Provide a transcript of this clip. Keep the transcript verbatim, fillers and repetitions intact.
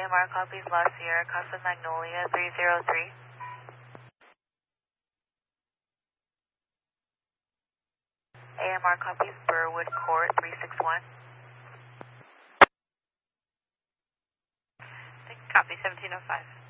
M R copies La Sierra, Casa Magnolia three zero three. A M R copies Burwood Court three six one. Copy seventeen oh five.